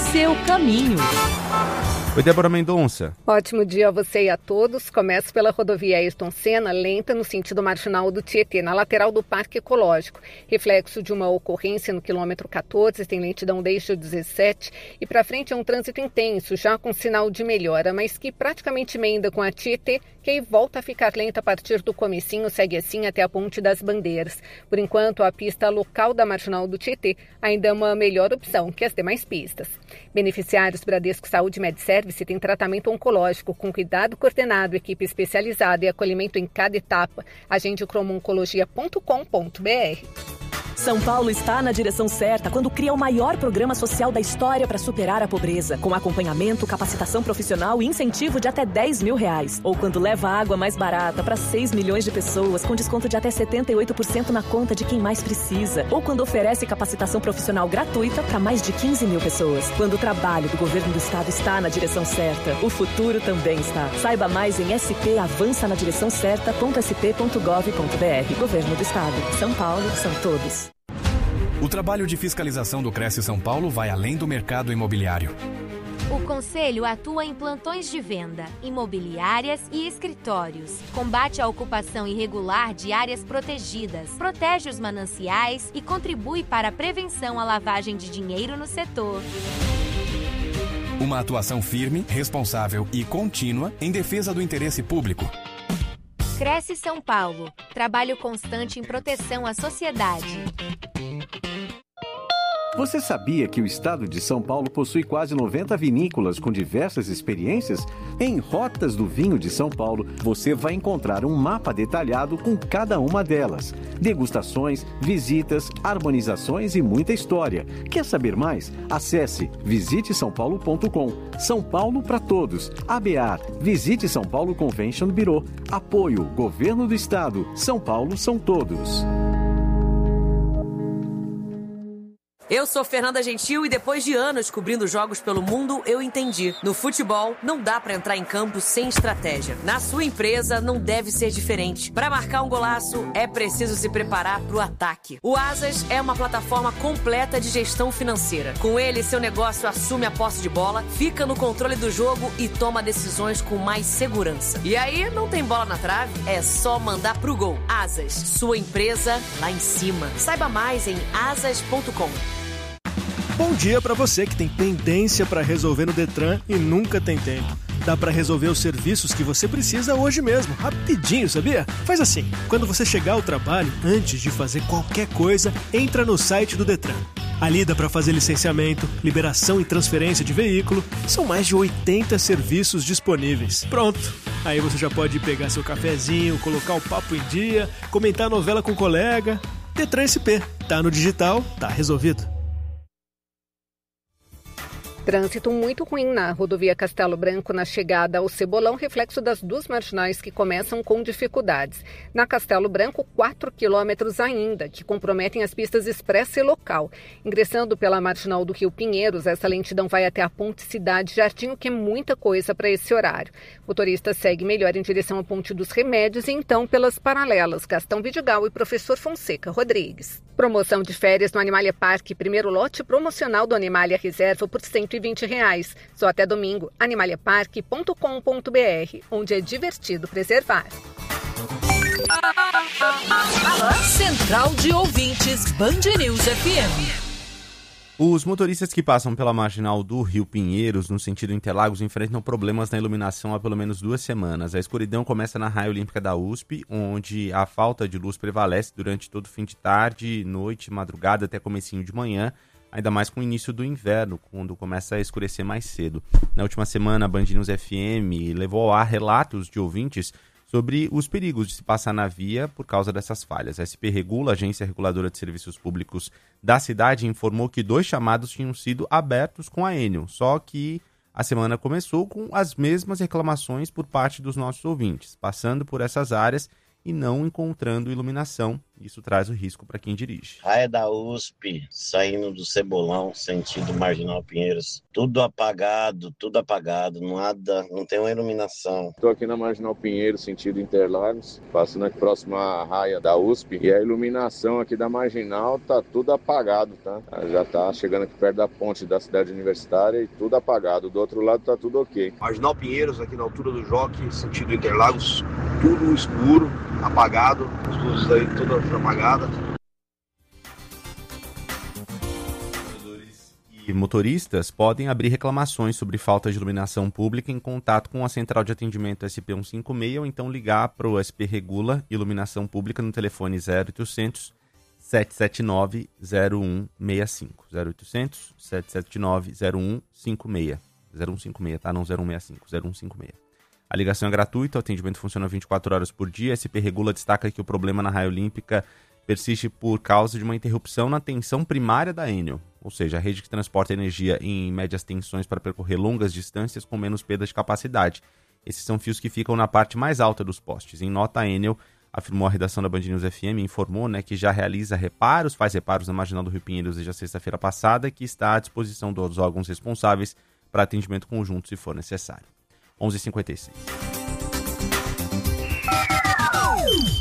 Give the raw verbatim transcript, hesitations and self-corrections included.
seu caminho. Oi, Débora Mendonça. Ótimo dia a você e a todos. Começo pela rodovia Ayrton Senna, lenta no sentido marginal do Tietê, na lateral do Parque Ecológico. Reflexo de uma ocorrência no quilômetro catorze, tem lentidão desde o dezessete. E para frente é um trânsito intenso, já com sinal de melhora, mas que praticamente emenda com a Tietê, que aí volta a ficar lenta a partir do comecinho, segue assim até a Ponte das Bandeiras. Por enquanto, a pista local da marginal do Tietê ainda é uma melhor opção que as demais pistas. Beneficiários Bradesco Saúde MedService tem tratamento oncológico com cuidado coordenado, equipe especializada e acolhimento em cada etapa. Agende cromo oncologia ponto com ponto b r. São Paulo está na direção certa quando cria o maior programa social da história para superar a pobreza, com acompanhamento, capacitação profissional e incentivo de até dez mil reais. Ou quando leva água mais barata para seis milhões de pessoas, com desconto de até setenta e oito por cento na conta de quem mais precisa. Ou quando oferece capacitação profissional gratuita para mais de quinze mil pessoas. Quando o trabalho do governo do estado está na direção certa, o futuro também está. Saiba mais em s p avança na direção certa ponto s p ponto gov ponto b r. Governo do Estado. São Paulo, são todos. O trabalho de fiscalização do Cresce São Paulo vai além do mercado imobiliário. O Conselho atua em plantões de venda, imobiliárias e escritórios. Combate a ocupação irregular de áreas protegidas, protege os mananciais e contribui para a prevenção à lavagem de dinheiro no setor. Uma atuação firme, responsável e contínua em defesa do interesse público. Cresce São Paulo. Trabalho constante em proteção à sociedade. Você sabia que o estado de São Paulo possui quase noventa vinícolas com diversas experiências? Em Rotas do Vinho de São Paulo, você vai encontrar um mapa detalhado com cada uma delas. Degustações, visitas, harmonizações e muita história. Quer saber mais? Acesse visite são paulo ponto com. São Paulo para todos. A B A R, Visite São Paulo Convention Bureau. Apoio, Governo do Estado. São Paulo são todos. Eu sou Fernanda Gentil e depois de anos cobrindo jogos pelo mundo, eu entendi. No futebol, não dá pra entrar em campo sem estratégia. Na sua empresa, não deve ser diferente. Pra marcar um golaço, é preciso se preparar pro ataque. O Asas é uma plataforma completa de gestão financeira. Com ele, seu negócio assume a posse de bola, fica no controle do jogo e toma decisões com mais segurança. E aí, não tem bola na trave? É só mandar pro gol. Asas, sua empresa lá em cima. Saiba mais em asas ponto com. Bom dia para você que tem pendência para resolver no Detran e nunca tem tempo. Dá para resolver os serviços que você precisa hoje mesmo, rapidinho, sabia? Faz assim, quando você chegar ao trabalho, antes de fazer qualquer coisa, entra no site do Detran. Ali dá para fazer licenciamento, liberação e transferência de veículo. São mais de oitenta serviços disponíveis. Pronto! Aí você já pode pegar seu cafezinho, colocar o papo em dia, comentar a novela com o colega. Detran S P. Tá no digital, tá resolvido. Trânsito muito ruim na rodovia Castelo Branco na chegada ao Cebolão, reflexo das duas marginais que começam com dificuldades. Na Castelo Branco, quatro quilômetros ainda, que comprometem as pistas expressa e local. Ingressando pela marginal do Rio Pinheiros, essa lentidão vai até a Ponte Cidade Jardim, o que é muita coisa para esse horário. O motorista segue melhor em direção à Ponte dos Remédios e então pelas paralelas Gastão Vidigal e Professor Fonseca Rodrigues. Promoção de férias no Animalia Parque, primeiro lote promocional do Animalia Reserva por cento e vinte reais. Só até domingo, animalia parque ponto com ponto b r, onde é divertido preservar. Central de Ouvintes, Band News F M. Os motoristas que passam pela marginal do Rio Pinheiros, no sentido Interlagos, enfrentam problemas na iluminação há pelo menos duas semanas. A escuridão começa na Raia Olímpica da U S P, onde a falta de luz prevalece durante todo o fim de tarde, noite, madrugada até comecinho de manhã, ainda mais com o início do inverno, quando começa a escurecer mais cedo. Na última semana, a Band News F M levou ao ar relatos de ouvintes sobre os perigos de se passar na via por causa dessas falhas. A S P Regula, Agência Reguladora de Serviços Públicos da cidade, informou que dois chamados tinham sido abertos com a Enel, só que a semana começou com as mesmas reclamações por parte dos nossos ouvintes, passando por essas áreas e não encontrando iluminação. Isso traz o risco para quem dirige. Raia da U S P, saindo do Cebolão, sentido Marginal Pinheiros. Tudo apagado, tudo apagado, nada, não tem uma iluminação. Estou aqui na Marginal Pinheiros, sentido Interlagos, passando aqui próximo à raia da U S P. E a iluminação aqui da Marginal tá tudo apagado, tá? Já tá chegando aqui perto da ponte da cidade universitária e tudo apagado. Do outro lado tá tudo ok. Marginal Pinheiros, aqui na altura do Jockey, sentido Interlagos, tudo escuro, apagado, as luzes aí todas apagadas. E motoristas podem abrir reclamações sobre falta de iluminação pública em contato com a central de atendimento S P cento e cinquenta e seis ou então ligar para o S P Regula Iluminação Pública no telefone zero oitocentos, sete sete nove, zero um seis cinco. zero oitocentos, sete sete nove, zero um cinco seis. zero um cinco seis, tá? Não zero um seis cinco, zero um cinco seis. A ligação é gratuita, o atendimento funciona vinte e quatro horas por dia. A S P Regula destaca que o problema na raia olímpica persiste por causa de uma interrupção na tensão primária da Enel, ou seja, a rede que transporta energia em médias tensões para percorrer longas distâncias com menos perda de capacidade. Esses são fios que ficam na parte mais alta dos postes. Em nota, a Enel afirmou à redação da Band News F M, informou, né, que já realiza reparos, faz reparos na Marginal do Rio Pinheiros desde a sexta-feira passada e que está à disposição dos órgãos responsáveis para atendimento conjunto se for necessário. onze e cinquenta e seis.